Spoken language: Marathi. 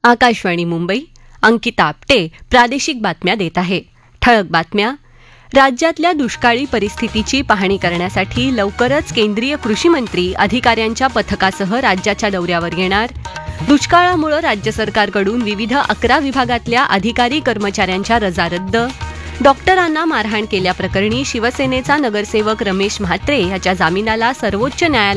आकाशवाणी मुंबई. अंकिता आपटे प्रादेशिक बातम्या देत आहे. ठळक बातम्या. राज्यातल्या दुष्काळी परिस्थितीची पाहणी करण्यासाठी लवकरच केंद्रीय कृषी मंत्री अधिकाऱ्यांच्या पथकासह राज्याच्या दौऱ्यावर येणार. दुष्काळामुळे राज्य सरकारकडून विविध 11 विभागातल्या अधिकारी कर्मचाऱ्यांच्या रजा रद्द. डॉक्टरांना मारहाण केल्याप्रकरणी शिवसेनेचा नगरसेवक रमेश म्हात्रे याच्या जामिनाला सर्वोच्च न्यायालयात